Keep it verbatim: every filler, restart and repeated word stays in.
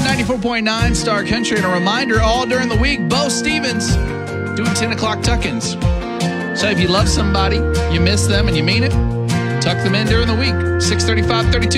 ninety-four point nine Star Country. And a reminder, all during the week, Bo Stevens doing ten o'clock tuck-ins. So if you love somebody, you miss them, and you mean it, tuck them in during the week. six thirty-five thirty-two